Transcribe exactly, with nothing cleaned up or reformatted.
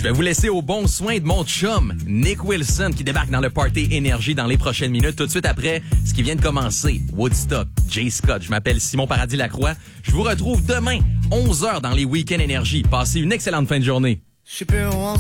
Je vais vous laisser au bon soin de mon chum, Nick Wilson, qui débarque dans le Party Énergie dans les prochaines minutes. Tout de suite après, ce qui vient de commencer, Woodstock, Jay Scott. Je m'appelle Simon Paradis-Lacroix. Je vous retrouve demain, onze heures dans les Week-ends Énergie. Passez une excellente fin de journée. Je sais plus où on